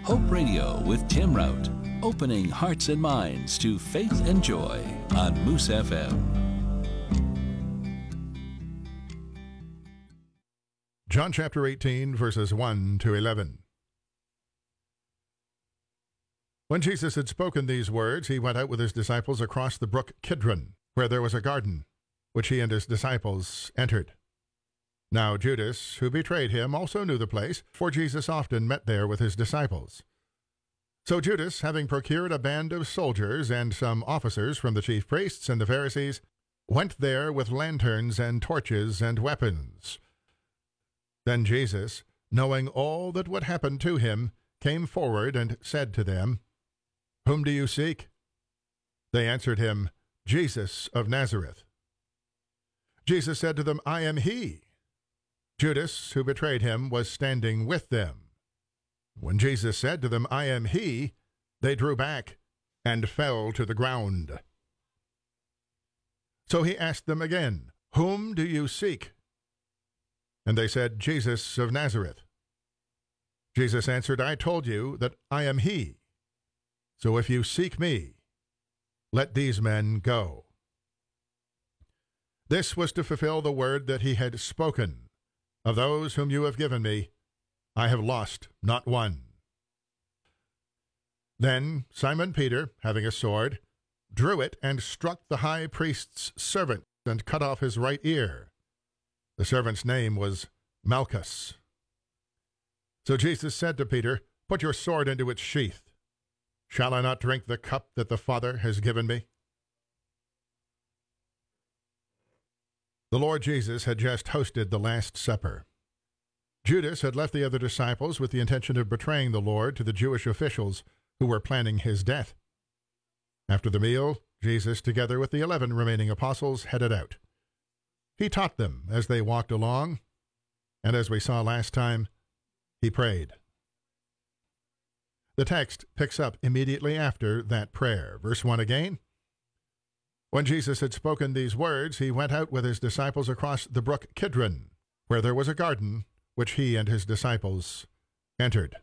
Hope Radio with Tim Rout, opening hearts and minds to faith and joy on Moose FM. John chapter 18, verses 1 to 11. When Jesus had spoken these words, he went out with his disciples across the brook Kidron, where there was a garden, which he and his disciples entered. Now Judas, who betrayed him, also knew the place, for Jesus often met there with his disciples. So Judas, having procured a band of soldiers and some officers from the chief priests and the Pharisees, went there with lanterns and torches and weapons. Then Jesus, knowing all that would happen to him, came forward and said to them, "Whom do you seek?" They answered him, "Jesus of Nazareth." Jesus said to them, "I am he." Judas, who betrayed him, was standing with them. When Jesus said to them, "I am he," they drew back and fell to the ground. So he asked them again, "Whom do you seek?" And they said, "Jesus of Nazareth." Jesus answered, "I told you that I am he. So if you seek me, let these men go." This was to fulfill the word that he had spoken. "Of those whom you have given me, I have lost not one." Then Simon Peter, having a sword, drew it and struck the high priest's servant and cut off his right ear. The servant's name was Malchus. So Jesus said to Peter, "Put your sword into its sheath. Shall I not drink the cup that the Father has given me?" The Lord Jesus had just hosted the Last Supper. Judas had left the other disciples with the intention of betraying the Lord to the Jewish officials who were planning his death. After the meal, Jesus, together with the 11 remaining apostles, headed out. He taught them as they walked along, and as we saw last time, he prayed. The text picks up immediately after that prayer. Verse 1 again. When Jesus had spoken these words, he went out with his disciples across the brook Kidron, where there was a garden, which he and his disciples entered.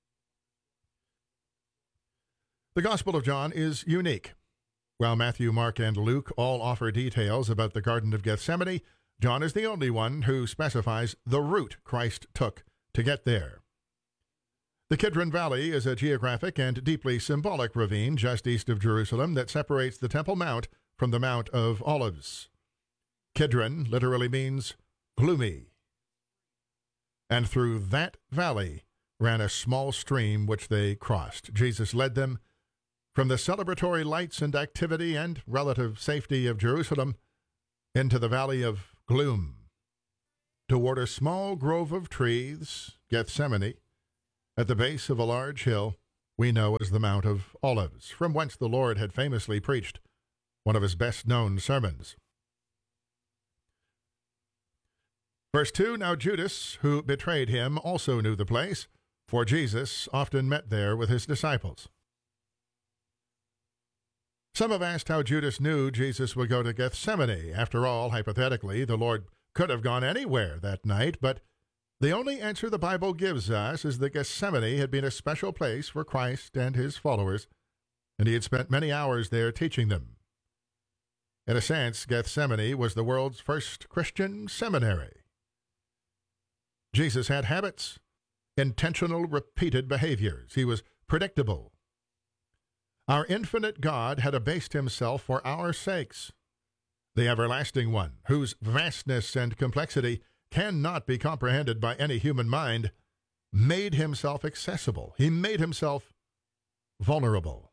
The Gospel of John is unique. While Matthew, Mark, and Luke all offer details about the Garden of Gethsemane, John is the only one who specifies the route Christ took to get there. The Kidron Valley is a geographic and deeply symbolic ravine just east of Jerusalem that separates the Temple Mount from the Mount of Olives. Kidron literally means gloomy. And through that valley ran a small stream which they crossed. Jesus led them from the celebratory lights and activity and relative safety of Jerusalem into the valley of gloom, toward a small grove of trees, Gethsemane, at the base of a large hill we know as the Mount of Olives, from whence the Lord had famously preached one of his best-known sermons. Verse 2, Now Judas, who betrayed him, also knew the place, for Jesus often met there with his disciples. Some have asked how Judas knew Jesus would go to Gethsemane. After all, hypothetically, the Lord could have gone anywhere that night, but the only answer the Bible gives us is that Gethsemane had been a special place for Christ and his followers, and he had spent many hours there teaching them. In a sense, Gethsemane was the world's first Christian seminary. Jesus had habits, intentional, repeated behaviors. He was predictable. Our infinite God had abased himself for our sakes. The everlasting one, whose vastness and complexity cannot be comprehended by any human mind, made himself accessible. He made himself vulnerable.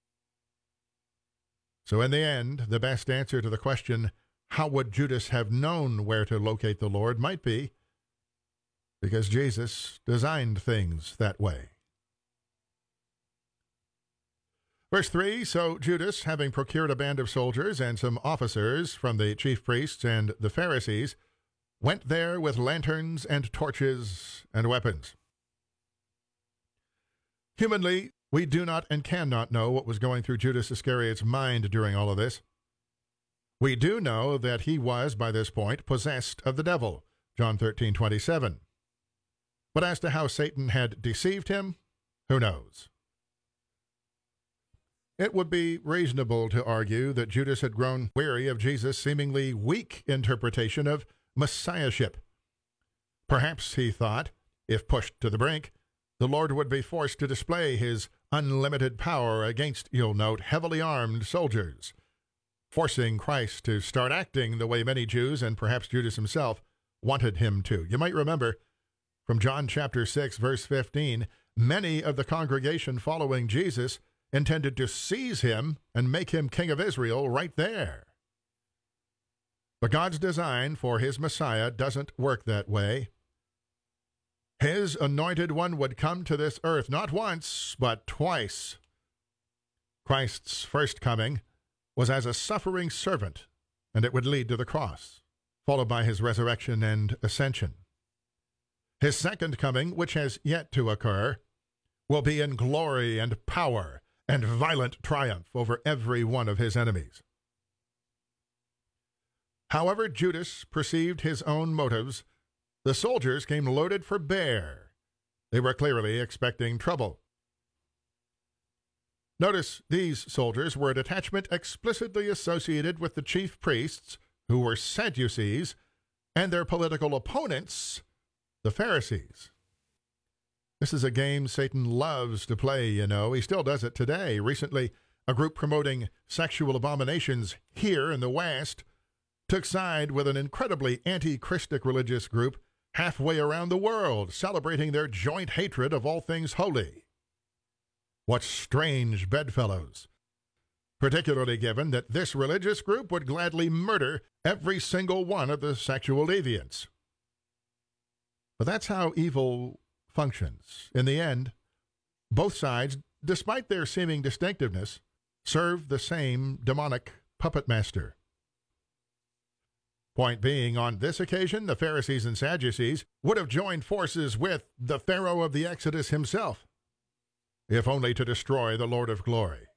So in the end, the best answer to the question, how would Judas have known where to locate the Lord, might be because Jesus designed things that way. Verse 3, So Judas, having procured a band of soldiers and some officers from the chief priests and the Pharisees, went there with lanterns and torches and weapons. Humanly, we do not and cannot know what was going through Judas Iscariot's mind during all of this. We do know that he was, by this point, possessed of the devil, John 13:27. But as to how Satan had deceived him, Who knows? It would be reasonable to argue that Judas had grown weary of Jesus' seemingly weak interpretation of messiahship. Perhaps, he thought, if pushed to the brink, the Lord would be forced to display his unlimited power against, you'll note, heavily armed soldiers, forcing Christ to start acting the way many Jews, and perhaps Judas himself, wanted him to. You might remember from John chapter 6, verse 15, many of the congregation following Jesus intended to seize him and make him king of Israel right there. But God's design for his Messiah doesn't work that way. His anointed one would come to this earth not once, but twice. Christ's first coming was as a suffering servant, and it would lead to the cross, followed by his resurrection and ascension. His second coming, which has yet to occur, will be in glory and power and violent triumph over every one of his enemies. However Judas perceived his own motives, the soldiers came loaded for bear. They were clearly expecting trouble. Notice these soldiers were a detachment explicitly associated with the chief priests, who were Sadducees, and their political opponents, the Pharisees. This is a game Satan loves to play, you know. He still does it today. Recently, a group promoting sexual abominations here in the West took side with an incredibly anti-Christic religious group halfway around the world, celebrating their joint hatred of all things holy. What strange bedfellows, particularly given that this religious group would gladly murder every single one of the sexual deviants. But that's how evil functions. In the end, both sides, despite their seeming distinctiveness, serve the same demonic puppet master. Point being, on this occasion, the Pharisees and Sadducees would have joined forces with the Pharaoh of the Exodus himself, if only to destroy the Lord of glory.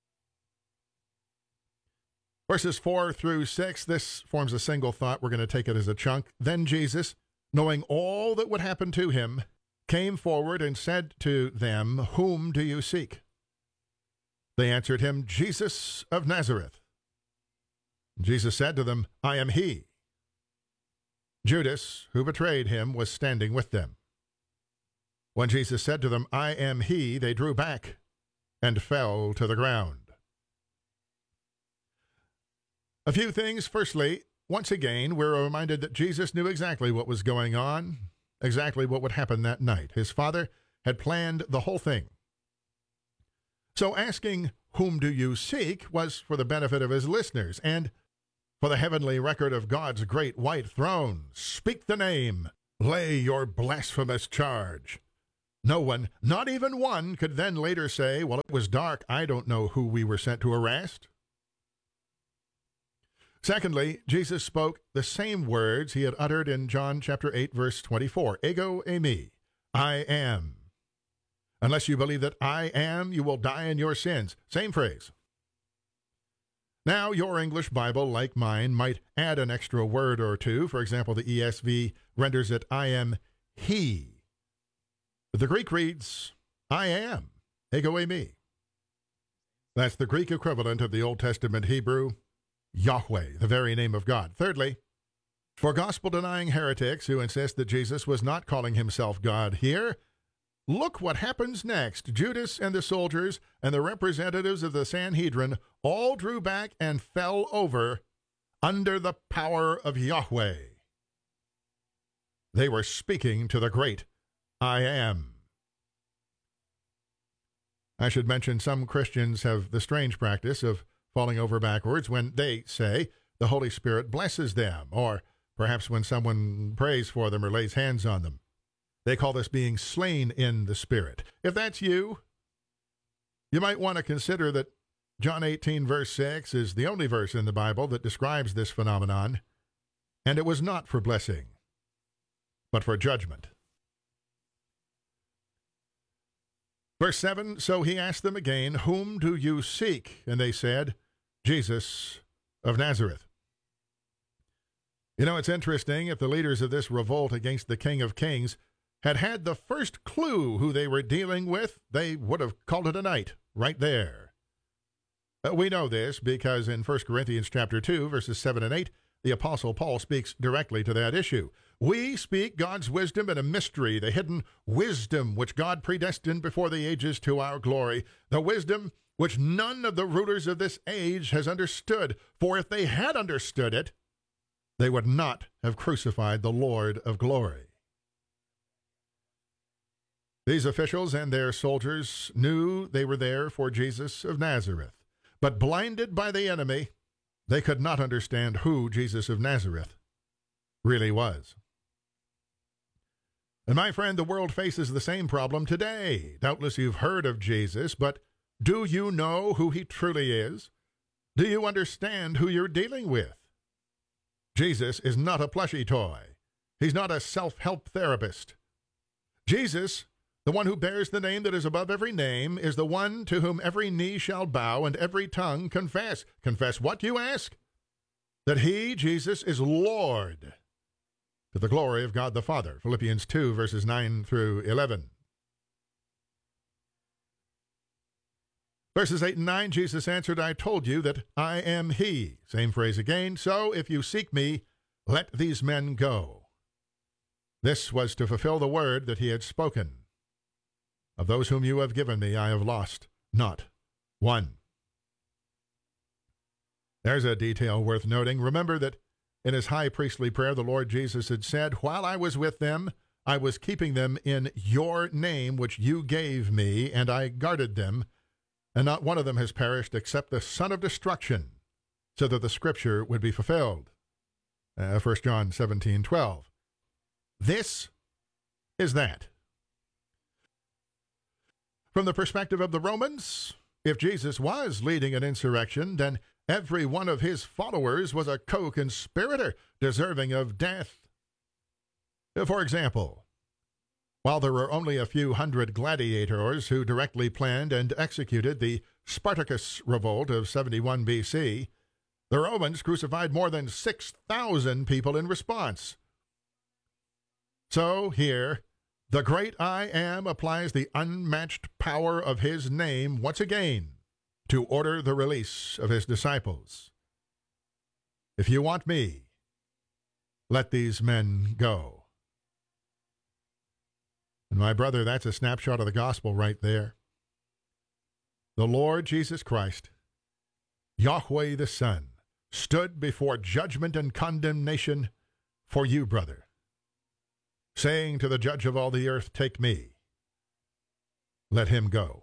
Verses 4 through 6, this forms a single thought. We're going to take it as a chunk. Then Jesus, knowing all that would happen to him, came forward and said to them, "Whom do you seek?" They answered him, "Jesus of Nazareth." Jesus said to them, "I am he." Judas, who betrayed him, was standing with them. When Jesus said to them, "I am he," they drew back and fell to the ground. A few things. Firstly, once again, we're reminded that Jesus knew exactly what was going on, exactly what would happen that night. His Father had planned the whole thing. So asking, "Whom do you seek?" was for the benefit of his listeners and for the heavenly record of God's great white throne. Speak the name. Lay your blasphemous charge. No one, not even one, could then later say, "Well, it was dark. I don't know who we were sent to arrest." Secondly, Jesus spoke the same words he had uttered in John chapter 8, verse 24. Ego eimi, I am. Unless you believe that I am, you will die in your sins. Same phrase. Now, your English Bible, like mine, might add an extra word or two. For example, the ESV renders it, "I am he." But the Greek reads, "I am," ego eimi. That's the Greek equivalent of the Old Testament Hebrew, Yahweh, the very name of God. Thirdly, for gospel-denying heretics who insist that Jesus was not calling himself God here, look what happens next. Judas and the soldiers and the representatives of the Sanhedrin all drew back and fell over under the power of Yahweh. They were speaking to the great I am. I should mention some Christians have the strange practice of falling over backwards when they say the Holy Spirit blesses them, or perhaps when someone prays for them or lays hands on them. They call this being slain in the Spirit. If that's you, you might want to consider that John 18, verse 6 is the only verse in the Bible that describes this phenomenon, and it was not for blessing, but for judgment. Verse 7, so he asked them again, "Whom do you seek?" And they said, "Jesus of Nazareth." You know, it's interesting, if the leaders of this revolt against the King of Kings had had the first clue who they were dealing with, they would have called it a night right there. We know this because in 1 Corinthians chapter 2, verses 7 and 8, the Apostle Paul speaks directly to that issue. We speak God's wisdom in a mystery, the hidden wisdom which God predestined before the ages to our glory, the wisdom which none of the rulers of this age has understood. For if they had understood it, they would not have crucified the Lord of glory. These officials and their soldiers knew they were there for Jesus of Nazareth, but blinded by the enemy, they could not understand who Jesus of Nazareth really was. And my friend, the world faces the same problem today. Doubtless you've heard of Jesus, but do you know who he truly is? Do you understand who you're dealing with? Jesus is not a plushy toy. He's not a self-help therapist. Jesus, the one who bears the name that is above every name, is the one to whom every knee shall bow and every tongue confess. Confess what, you ask? That he, Jesus, is Lord, to the glory of God the Father. Philippians 2, verses 9 through 11. Verses 8 and 9, Jesus answered, I told you that I am he. Same phrase again. So if you seek me, let these men go. This was to fulfill the word that he had spoken. Of those whom you have given me, I have lost not one. There's a detail worth noting. Remember that in his high priestly prayer, the Lord Jesus had said, while I was with them, I was keeping them in your name, which you gave me, and I guarded them, and not one of them has perished except the son of destruction, so that the scripture would be fulfilled. 1 John 17:12. This is that. From the perspective of the Romans, if Jesus was leading an insurrection, then every one of his followers was a co-conspirator deserving of death. For example, while there were only a few hundred gladiators who directly planned and executed the Spartacus revolt of 71 BC, the Romans crucified more than 6,000 people in response. So here, the great I Am applies the unmatched power of his name once again to order the release of his disciples. If you want me, let these men go. And my brother, that's a snapshot of the gospel right there. The Lord Jesus Christ, Yahweh the Son, stood before judgment and condemnation for you, brother, saying to the judge of all the earth, take me, let him go.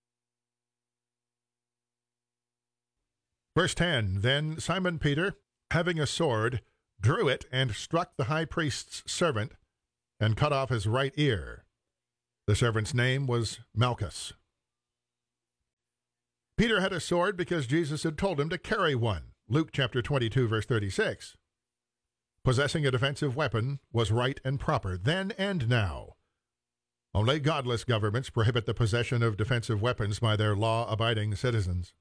Verse 10, then Simon Peter, having a sword, drew it and struck the high priest's servant and cut off his right ear. The servant's name was Malchus. Peter had a sword because Jesus had told him to carry one. Luke chapter 22, verse 36. Possessing a defensive weapon was right and proper, then and now. Only godless governments prohibit the possession of defensive weapons by their law-abiding citizens.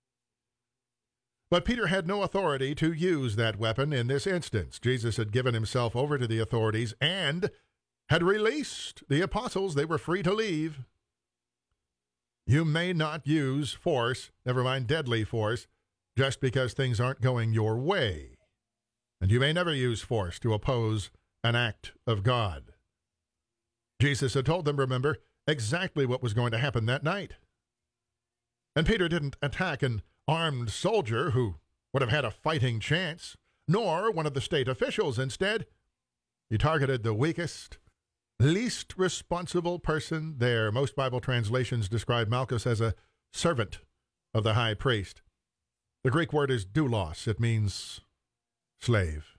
But Peter had no authority to use that weapon in this instance. Jesus had given himself over to the authorities and had released the apostles. They were free to leave. You may not use force, never mind deadly force, just because things aren't going your way. And you may never use force to oppose an act of God. Jesus had told them, remember, exactly what was going to happen that night. And Peter didn't attack an armed soldier who would have had a fighting chance, nor one of the state officials. Instead, he targeted the weakest, least responsible person there. Most Bible translations describe Malchus as a servant of the high priest. The Greek word is doulos. It means slave.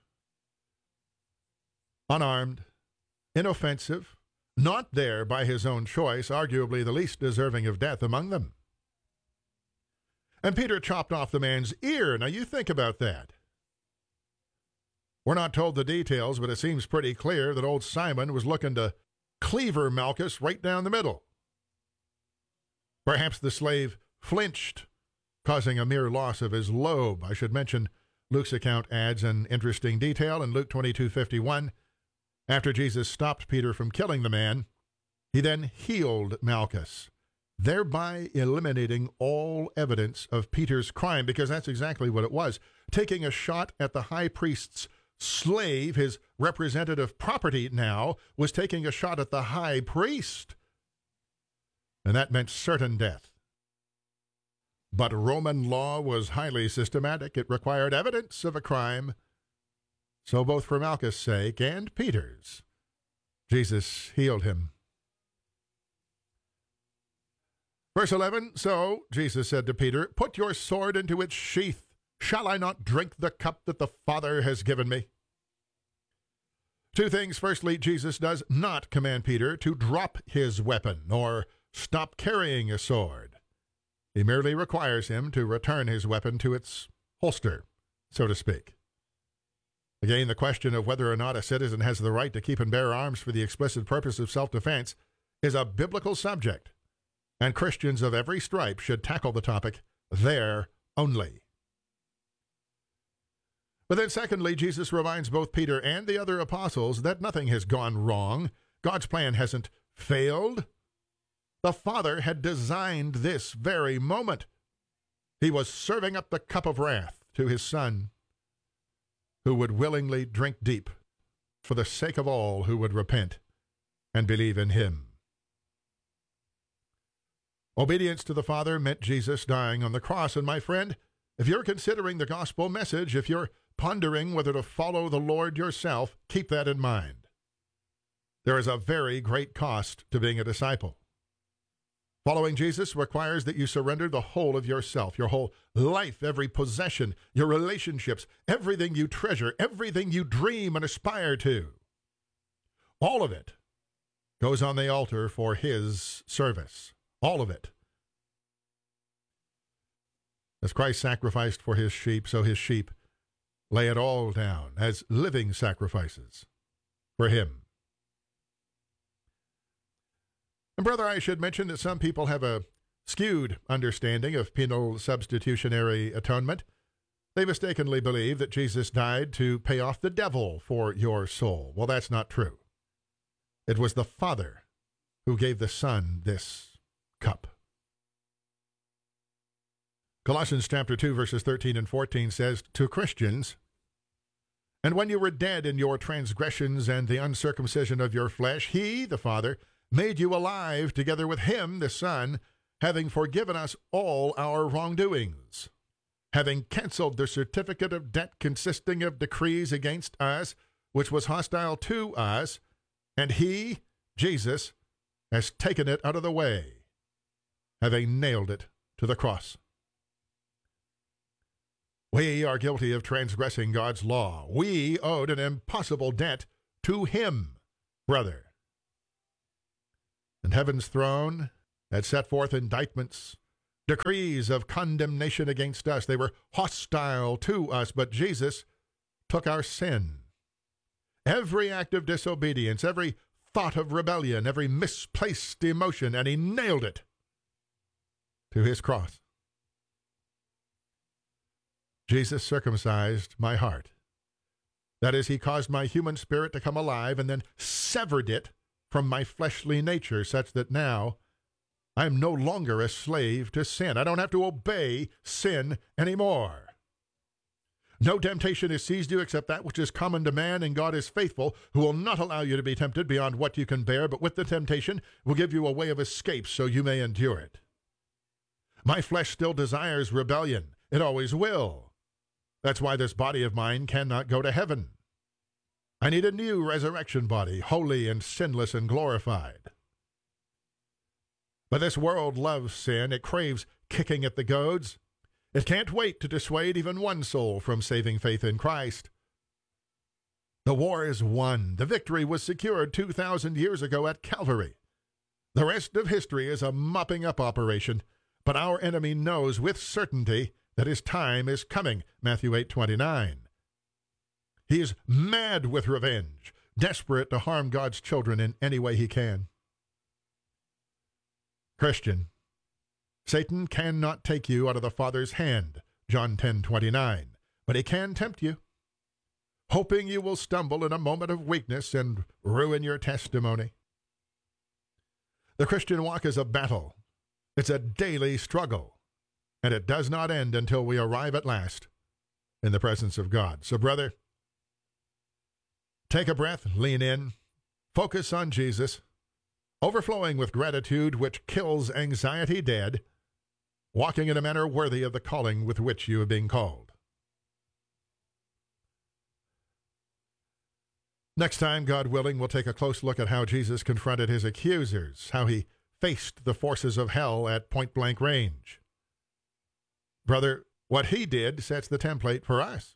Unarmed, inoffensive, not there by his own choice, arguably the least deserving of death among them. And Peter chopped off the man's ear. Now you think about that. We're not told the details, but it seems pretty clear that old Simon was looking to cleaver Malchus right down the middle. Perhaps the slave flinched, causing a mere loss of his lobe. I should mention Luke's account adds an interesting detail in Luke 22:51. After Jesus stopped Peter from killing the man, he then healed Malchus, thereby eliminating all evidence of Peter's crime, because that's exactly what it was. Taking a shot at the high priest's slave, his representative property now, was taking a shot at the high priest. And that meant certain death. But Roman law was highly systematic. It required evidence of a crime. So both for Malchus' sake and Peter's, Jesus healed him. Verse 11, so Jesus said to Peter, put your sword into its sheath. Shall I not drink the cup that the Father has given me? Two things. Firstly, Jesus does not command Peter to drop his weapon or stop carrying a sword. He merely requires him to return his weapon to its holster, so to speak. Again, the question of whether or not a citizen has the right to keep and bear arms for the explicit purpose of self-defense is a biblical subject, and Christians of every stripe should tackle the topic there only. But then secondly, Jesus reminds both Peter and the other apostles that nothing has gone wrong. God's plan hasn't failed. The Father had designed this very moment. He was serving up the cup of wrath to his Son, who would willingly drink deep for the sake of all who would repent and believe in him. Obedience to the Father meant Jesus dying on the cross. And my friend, if you're considering the gospel message, if you're pondering whether to follow the Lord yourself, keep that in mind. There is a very great cost to being a disciple. Following Jesus requires that you surrender the whole of yourself, your whole life, every possession, your relationships, everything you treasure, everything you dream and aspire to. All of it goes on the altar for his service. All of it. As Christ sacrificed for his sheep, so his sheep lay it all down as living sacrifices for him. And brother, I should mention that some people have a skewed understanding of penal substitutionary atonement. They mistakenly believe that Jesus died to pay off the devil for your soul. Well, that's not true. It was the Father who gave the Son this cup. Colossians chapter 2, verses 13 and 14 says to Christians, and when you were dead in your transgressions and the uncircumcision of your flesh, he, the Father, made you alive together with him, the Son, having forgiven us all our wrongdoings, having canceled the certificate of debt consisting of decrees against us, which was hostile to us, and he, Jesus, has taken it out of the way, having nailed it to the cross. We are guilty of transgressing God's law. We owed an impossible debt to him, brother. And heaven's throne had set forth indictments, decrees of condemnation against us. They were hostile to us, but Jesus took our sin. Every act of disobedience, every thought of rebellion, every misplaced emotion, and he nailed it to his cross. Jesus circumcised my heart. That is, he caused my human spirit to come alive and then severed it from my fleshly nature, such that now I am no longer a slave to sin. I don't have to obey sin anymore. No temptation has seized you except that which is common to man, and God is faithful, who will not allow you to be tempted beyond what you can bear, but with the temptation will give you a way of escape so you may endure it. My flesh still desires rebellion. It always will. That's why this body of mine cannot go to heaven. I need a new resurrection body, holy and sinless and glorified. But this world loves sin. It craves kicking at the goads. It can't wait to dissuade even one soul from saving faith in Christ. The war is won. The victory was secured 2,000 years ago at Calvary. The rest of history is a mopping up operation, but our enemy knows with certainty that his time is coming, Matthew 8:29. He is mad with revenge, desperate to harm God's children in any way he can. Christian, Satan cannot take you out of the Father's hand, John 10:29, but he can tempt you. hoping you will stumble in a moment of weakness and ruin your testimony. The Christian walk is a battle. It's a daily struggle, and it does not end until we arrive at last in the presence of God. So, brother, take a breath, lean in, focus on Jesus, overflowing with gratitude which kills anxiety dead, walking in a manner worthy of the calling with which you have been called. Next time, God willing, we'll take a close look at how Jesus confronted his accusers, how he faced the forces of hell at point-blank range. Brother, what he did sets the template for us.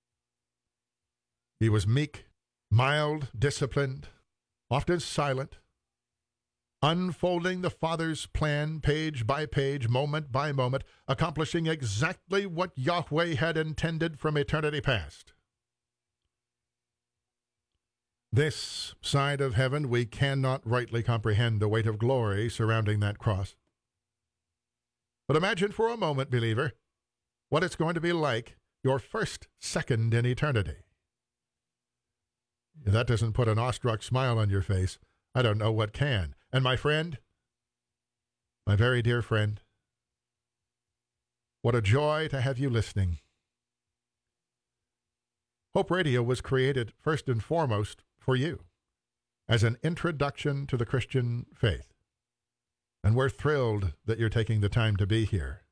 He was meek, mild, disciplined, often silent, unfolding the Father's plan page by page, moment by moment, accomplishing exactly what Yahweh had intended from eternity past. This side of heaven, we cannot rightly comprehend the weight of glory surrounding that cross. But imagine for a moment, believer, what it's going to be like your first second in eternity. If that doesn't put an awestruck smile on your face, I don't know what can. And my friend, my very dear friend, what a joy to have you listening. Hope Radio was created first and foremost for you as an introduction to the Christian faith. And we're thrilled that you're taking the time to be here.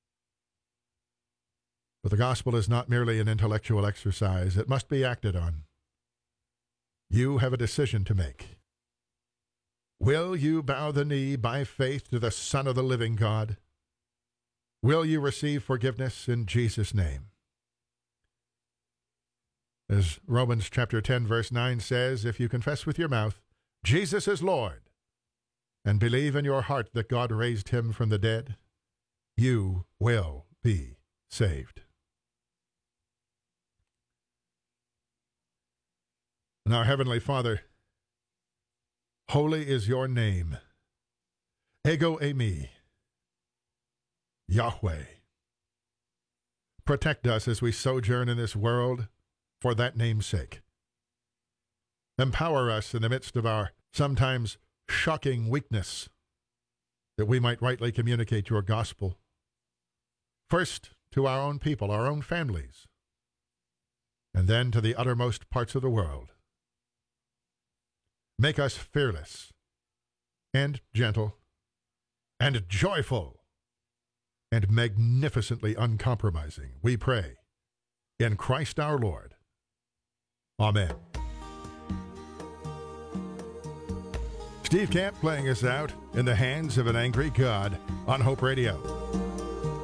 But the gospel is not merely an intellectual exercise. It must be acted on. You have a decision to make. Will you bow the knee by faith to the Son of the living God? Will you receive forgiveness in Jesus' name? As Romans chapter 10, verse 9 says, if you confess with your mouth, Jesus is Lord, and believe in your heart that God raised him from the dead, you will be saved. And our Heavenly Father, holy is your name. Ego eimi, Yahweh. Protect us as we sojourn in this world for that name's sake. Empower us in the midst of our sometimes shocking weakness, that we might rightly communicate your gospel, first to our own people, our own families, and then to the uttermost parts of the world. Make us fearless and gentle and joyful and magnificently uncompromising, we pray, in Christ our Lord. Amen. Steve Camp playing us out in the hands of an angry God on Hope Radio.